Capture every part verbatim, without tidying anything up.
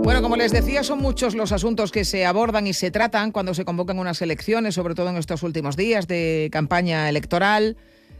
Bueno, como les decía, son muchos los asuntos que se abordan y se tratan cuando se convocan unas elecciones, sobre todo en estos últimos días de campaña electoral.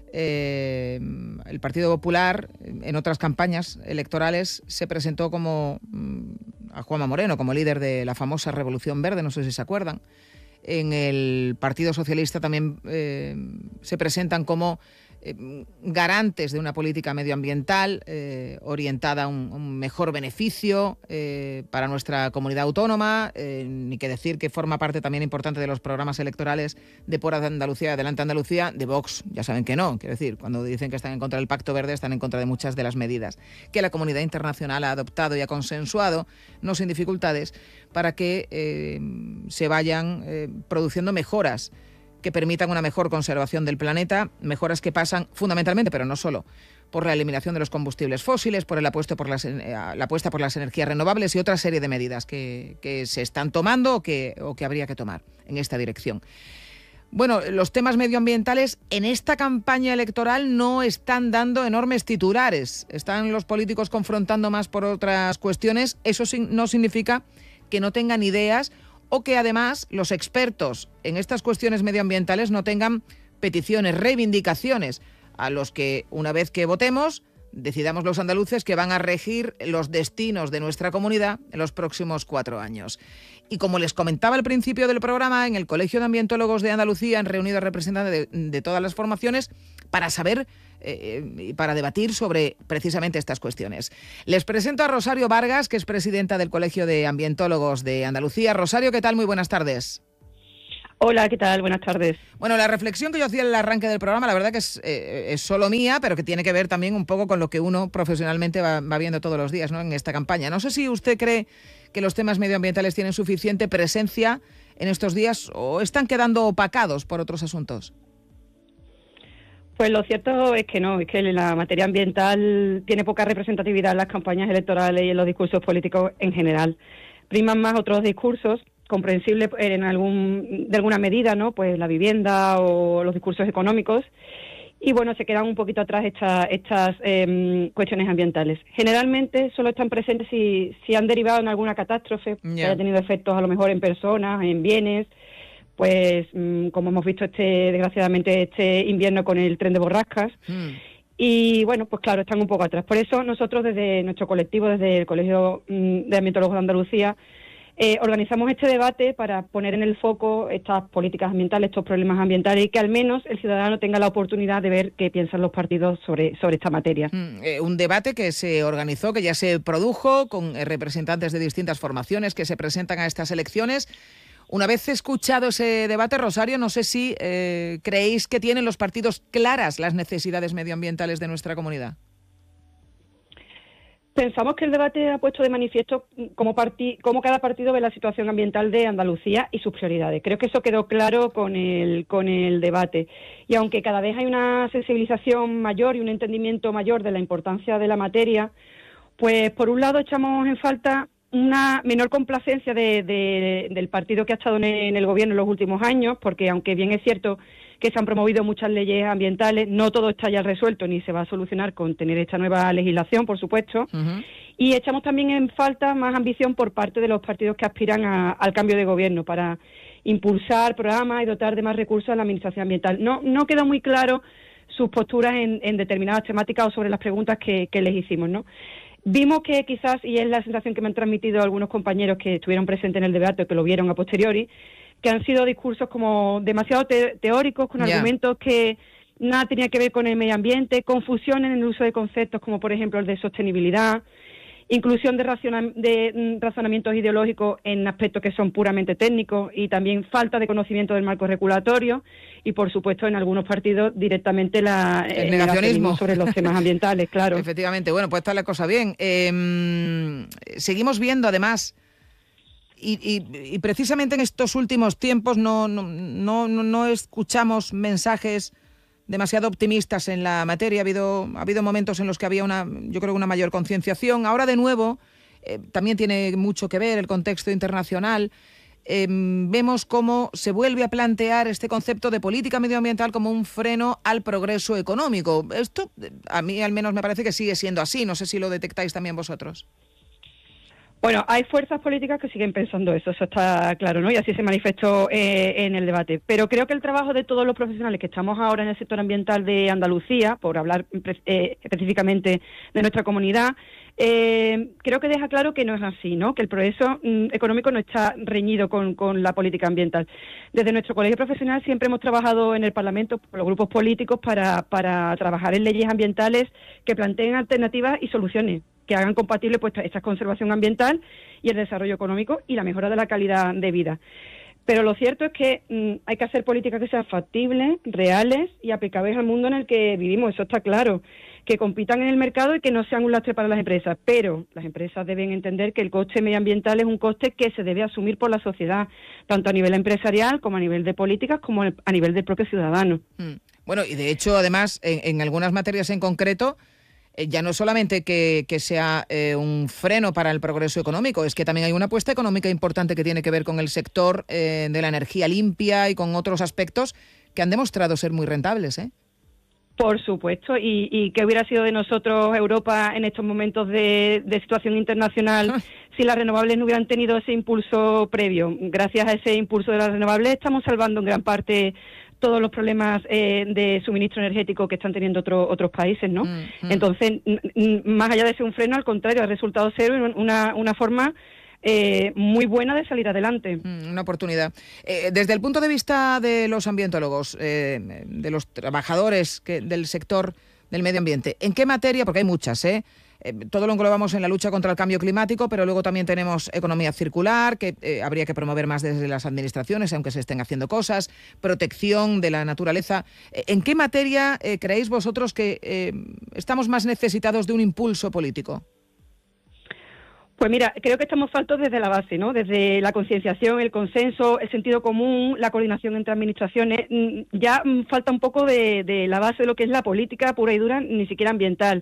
Eh, el Partido Popular, en otras campañas electorales, se presentó como a Juanma Moreno, como líder de la famosa Revolución Verde, no sé si se acuerdan. En el Partido Socialista también eh, se presentan como eh, garantes de una política medioambiental eh, orientada a un, un mejor beneficio eh, para nuestra comunidad autónoma, eh, ni que decir que forma parte también importante de los programas electorales de Por Andalucía, Adelante Andalucía, de Vox. Ya saben que no, quiero decir, cuando dicen que están en contra del Pacto Verde, están en contra de muchas de las medidas que la comunidad internacional ha adoptado y ha consensuado, no sin dificultades, para que eh, se vayan eh, produciendo mejoras que permitan una mejor conservación del planeta, mejoras que pasan fundamentalmente, pero no solo, por la eliminación de los combustibles fósiles, por el apuesto por las, la apuesta por las energías renovables y otra serie de medidas que, que se están tomando o que, o que habría que tomar en esta dirección. Bueno, los temas medioambientales en esta campaña electoral no están dando enormes titulares. Están los políticos confrontando más por otras cuestiones. Eso no significa que no tengan ideas o que además los expertos en estas cuestiones medioambientales no tengan peticiones, reivindicaciones a los que una vez que votemos decidamos los andaluces que van a regir los destinos de nuestra comunidad en los próximos cuatro años. Y como les comentaba al principio del programa, en el Colegio de Ambientólogos de Andalucía han reunido a representantes de, de todas las formaciones para saber y eh, para debatir sobre precisamente estas cuestiones. Les presento a Rosario Vargas, que es presidenta del Colegio de Ambientólogos de Andalucía. Rosario, ¿qué tal? Muy buenas tardes. Hola, ¿qué tal? Buenas tardes. Bueno, la reflexión que yo hacía en el arranque del programa, la verdad que es, eh, es solo mía, pero que tiene que ver también un poco con lo que uno profesionalmente va, va viendo todos los días, ¿no?, en esta campaña. No sé si usted cree que los temas medioambientales tienen suficiente presencia en estos días o están quedando opacados por otros asuntos. Pues lo cierto es que no, es que la materia ambiental tiene poca representatividad en las campañas electorales y en los discursos políticos en general. Priman más otros discursos, comprensibles en algún, de alguna medida, ¿no?, pues la vivienda o los discursos económicos, y bueno, se quedan un poquito atrás estas, estas eh, cuestiones ambientales. Generalmente solo están presentes si, si han derivado en alguna catástrofe, yeah. que haya tenido efectos a lo mejor en personas, en bienes, pues como hemos visto este desgraciadamente este invierno con el tren de borrascas. Mm. Y bueno, pues claro, están un poco atrás. Por eso nosotros desde nuestro colectivo, desde el Colegio de Ambientólogos de Andalucía, eh, organizamos este debate para poner en el foco estas políticas ambientales, estos problemas ambientales, y que al menos el ciudadano tenga la oportunidad de ver qué piensan los partidos sobre, sobre esta materia. Mm, eh, un debate que se organizó, que ya se produjo con eh, representantes de distintas formaciones que se presentan a estas elecciones. Una vez escuchado ese debate, Rosario, no sé si eh, creéis que tienen los partidos claras las necesidades medioambientales de nuestra comunidad. Pensamos que el debate ha puesto de manifiesto cómo, parti- cómo cada partido ve la situación ambiental de Andalucía y sus prioridades. Creo que eso quedó claro con el, con el debate. Y aunque cada vez hay una sensibilización mayor y un entendimiento mayor de la importancia de la materia, pues por un lado echamos en falta una menor complacencia de, de, del partido que ha estado en el gobierno en los últimos años, porque aunque bien es cierto que se han promovido muchas leyes ambientales, no todo está ya resuelto ni se va a solucionar con tener esta nueva legislación, por supuesto. Uh-huh. Y echamos también en falta más ambición por parte de los partidos que aspiran a, al cambio de gobierno para impulsar programas y dotar de más recursos a la administración ambiental. No, no quedó muy claro sus posturas en, en determinadas temáticas o sobre las preguntas que, que les hicimos, ¿no? Vimos que quizás, y es la sensación que me han transmitido algunos compañeros que estuvieron presentes en el debate o que lo vieron a posteriori, que han sido discursos como demasiado te- teóricos, con yeah. argumentos que nada tenía que ver con el medio ambiente, confusión en el uso de conceptos como por ejemplo el de sostenibilidad, inclusión de, raciona- de razonamientos ideológicos en aspectos que son puramente técnicos y también falta de conocimiento del marco regulatorio y, por supuesto, en algunos partidos directamente la, el, el negacionismo sobre los temas ambientales, claro. Efectivamente. Bueno, pues está la cosa bien. Eh, seguimos viendo, además, y, y, y precisamente en estos últimos tiempos no, no, no, no escuchamos mensajes demasiado optimistas en la materia. Ha habido, ha habido momentos en los que había una, yo creo, una mayor concienciación. Ahora, de nuevo, eh, también tiene mucho que ver el contexto internacional. Eh, vemos cómo se vuelve a plantear este concepto de política medioambiental como un freno al progreso económico. Esto, a mí al menos me parece que sigue siendo así. No sé si lo detectáis también vosotros. Bueno, hay fuerzas políticas que siguen pensando eso, eso está claro, ¿no? Y así se manifestó eh, en el debate. Pero creo que el trabajo de todos los profesionales que estamos ahora en el sector ambiental de Andalucía, por hablar eh, específicamente de nuestra comunidad, eh, creo que deja claro que no es así, ¿no? Que el progreso mm, económico no está reñido con, con la política ambiental. Desde nuestro colegio profesional siempre hemos trabajado en el Parlamento con los grupos políticos para, para trabajar en leyes ambientales que planteen alternativas y soluciones que hagan compatible pues esta conservación ambiental y el desarrollo económico y la mejora de la calidad de vida. Pero lo cierto es que mmm, hay que hacer políticas que sean factibles, reales y aplicables al mundo en el que vivimos, eso está claro, que compitan en el mercado y que no sean un lastre para las empresas, pero las empresas deben entender que el coste medioambiental es un coste que se debe asumir por la sociedad, tanto a nivel empresarial como a nivel de políticas como a nivel del propio ciudadano. Mm. Bueno, y de hecho, además, en, en algunas materias en concreto, ya no solamente que, que sea eh, un freno para el progreso económico, es que también hay una apuesta económica importante que tiene que ver con el sector eh, de la energía limpia y con otros aspectos que han demostrado ser muy rentables, ¿eh? Por supuesto, y, y ¿qué hubiera sido de nosotros, Europa, en estos momentos de, de situación internacional si las renovables no hubieran tenido ese impulso previo? Gracias a ese impulso de las renovables estamos salvando en gran parte todos los problemas eh, de suministro energético que están teniendo otro, otros países, ¿no? Mm, mm. Entonces, n- n- más allá de ser un freno, al contrario, ha resultado ser una, una forma eh, muy buena de salir adelante. Mm, una oportunidad. Eh, desde el punto de vista de los ambientólogos, eh, de los trabajadores que, del sector del medio ambiente, ¿en qué materia? Porque hay muchas, ¿eh? Eh, todo lo englobamos en la lucha contra el cambio climático, pero luego también tenemos economía circular, que eh, habría que promover más desde las administraciones, aunque se estén haciendo cosas, protección de la naturaleza. Eh, ¿En qué materia eh, creéis vosotros que eh, estamos más necesitados de un impulso político? Pues mira, creo que estamos faltos desde la base, ¿no? Desde la concienciación, el consenso, el sentido común, la coordinación entre administraciones. Ya falta un poco de, de la base de lo que es la política pura y dura, ni siquiera ambiental.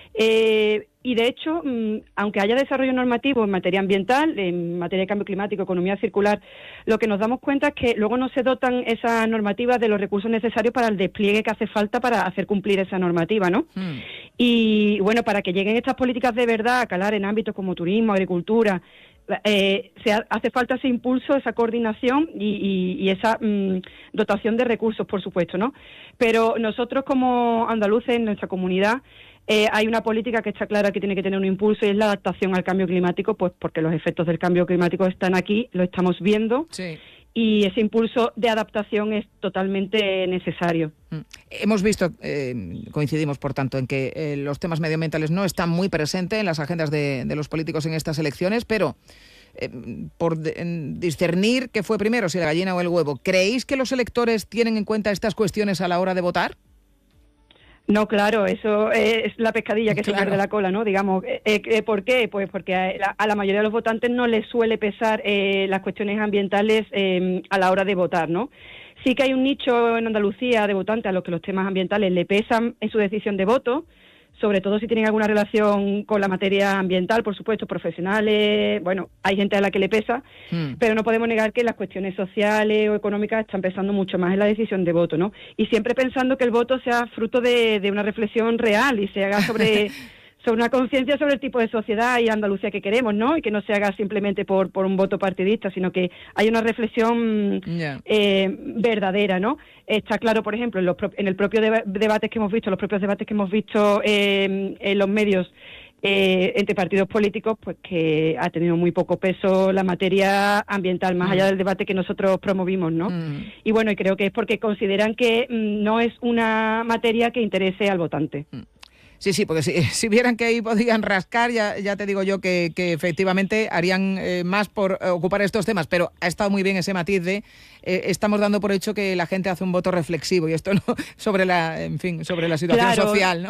Eh, y de hecho, aunque haya desarrollo normativo en materia ambiental, en materia de cambio climático, economía circular, lo que nos damos cuenta es que luego no se dotan esas normativas de los recursos necesarios para el despliegue que hace falta para hacer cumplir esa normativa, ¿no? Mm. Y bueno, para que lleguen estas políticas de verdad a calar en ámbitos como turismo, agricultura, Eh, se ha, hace falta ese impulso, esa coordinación y, y, y esa mm, dotación de recursos, por supuesto, ¿no? Pero nosotros como andaluces, en nuestra comunidad, eh, hay una política que está clara que tiene que tener un impulso y es la adaptación al cambio climático, pues porque los efectos del cambio climático están aquí, lo estamos viendo. Sí. Y ese impulso de adaptación es totalmente necesario. Hemos visto, eh, coincidimos por tanto, en que eh, los temas medioambientales no están muy presentes en las agendas de, de los políticos en estas elecciones, pero eh, por de, discernir qué fue primero, si la gallina o el huevo, ¿creéis que los electores tienen en cuenta estas cuestiones a la hora de votar? No, claro, eso es la pescadilla que claro. se pierde la cola, ¿no? Digamos, eh, eh, ¿por qué? Pues porque a la, a la mayoría de los votantes no les suele pesar eh, las cuestiones ambientales eh, a la hora de votar, ¿no? Sí que hay un nicho en Andalucía de votantes a los que los temas ambientales le pesan en su decisión de voto, sobre todo si tienen alguna relación con la materia ambiental, por supuesto, profesionales, bueno, hay gente a la que le pesa, mm. pero no podemos negar que las cuestiones sociales o económicas están pesando mucho más en la decisión de voto, ¿no? Y siempre pensando que el voto sea fruto de, de una reflexión real y se haga sobre... sobre una conciencia sobre el tipo de sociedad y Andalucía que queremos, ¿no? Y que no se haga simplemente por, por un voto partidista, sino que hay una reflexión yeah. eh, verdadera, ¿no? Está claro, por ejemplo, en, los, en el propio deba- debates que hemos visto, los propios debates que hemos visto eh, en los medios eh, entre partidos políticos, pues que ha tenido muy poco peso la materia ambiental, más mm. allá del debate que nosotros promovimos, ¿no? Mm. Y bueno, y creo que es porque consideran que mm, no es una materia que interese al votante. Mm. Sí, sí, porque si, si vieran que ahí podían rascar, ya, ya te digo yo que, que efectivamente harían eh, más por eh, ocupar estos temas, pero ha estado muy bien ese matiz de eh, estamos dando por hecho que la gente hace un voto reflexivo y esto no sobre la, en fin, sobre la situación claro. social, ¿no?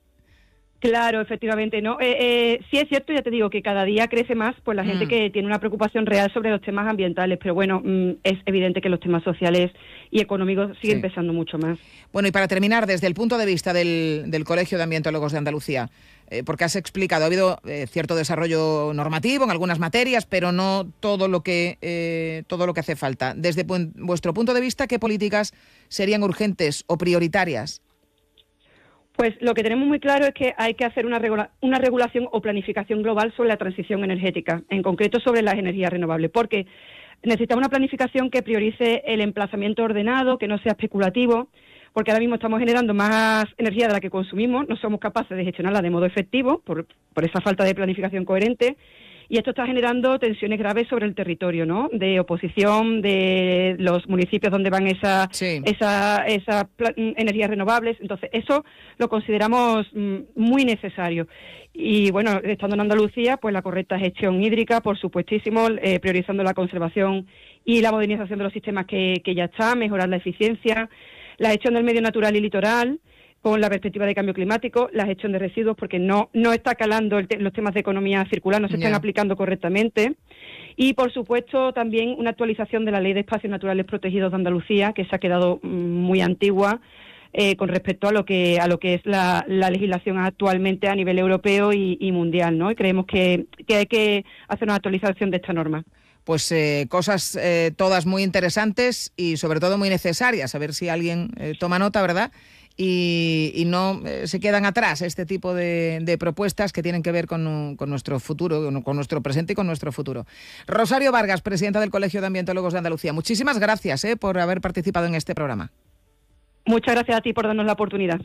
Claro, efectivamente, ¿no? Eh, eh, sí es cierto, ya te digo, que cada día crece más pues la gente mm. que tiene una preocupación real sobre los temas ambientales, pero bueno, mm, es evidente que los temas sociales y económicos siguen sí. pesando mucho más. Bueno, y para terminar, desde el punto de vista del, del Colegio de Ambientólogos de Andalucía, eh, porque has explicado, ha habido eh, cierto desarrollo normativo en algunas materias, pero no todo lo que eh, todo lo que hace falta. Desde pu- vuestro punto de vista, ¿qué políticas serían urgentes o prioritarias? Pues lo que tenemos muy claro es que hay que hacer una, regula- una regulación o planificación global sobre la transición energética, en concreto sobre las energías renovables, porque necesitamos una planificación que priorice el emplazamiento ordenado, que no sea especulativo, porque ahora mismo estamos generando más energía de la que consumimos, no somos capaces de gestionarla de modo efectivo por, por esa falta de planificación coherente, y esto está generando tensiones graves sobre el territorio, ¿no? De oposición de los municipios donde van esas Sí. esa, esa pla- energías renovables. Entonces, eso lo consideramos mm, muy necesario. Y bueno, estando en Andalucía, pues la correcta gestión hídrica, por supuestísimo, eh, priorizando la conservación y la modernización de los sistemas que, que ya están, mejorar la eficiencia, la gestión del medio natural y litoral, con la perspectiva de cambio climático, la gestión de residuos, porque no no está calando el te- los temas de economía circular, no se están Ya. aplicando correctamente. Y, por supuesto, también una actualización de la Ley de Espacios Naturales Protegidos de Andalucía, que se ha quedado mm, muy antigua eh, con respecto a lo que a lo que es la, la legislación actualmente a nivel europeo y, y mundial, ¿no? Y creemos que, que hay que hacer una actualización de esta norma. Pues eh, cosas eh, todas muy interesantes y sobre todo muy necesarias. A ver si alguien eh, toma nota, ¿verdad? Y, y no eh, se quedan atrás este tipo de, de propuestas que tienen que ver con, con nuestro futuro, con, con nuestro presente y con nuestro futuro. Rosario Vargas, presidenta del Colegio de Ambientólogos de Andalucía. Muchísimas gracias eh, por haber participado en este programa. Muchas gracias a ti por darnos la oportunidad.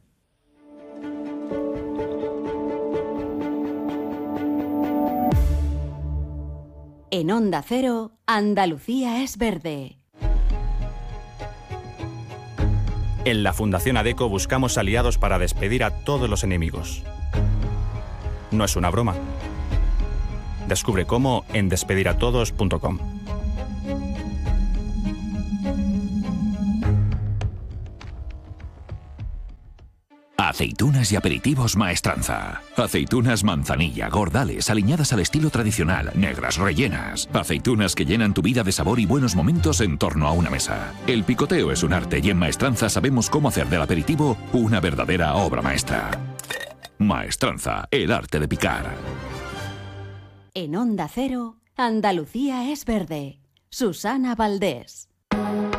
En Onda Cero, Andalucía es verde. En la Fundación ADECO buscamos aliados para despedir a todos los enemigos. No es una broma. Descubre cómo en despediratodos punto com. Aceitunas y aperitivos Maestranza. Aceitunas manzanilla, gordales, aliñadas al estilo tradicional, negras, rellenas. Aceitunas que llenan tu vida de sabor y buenos momentos en torno a una mesa. El picoteo es un arte y en Maestranza sabemos cómo hacer del aperitivo una verdadera obra maestra. Maestranza, el arte de picar. En Onda Cero, Andalucía es verde. Susana Valdés.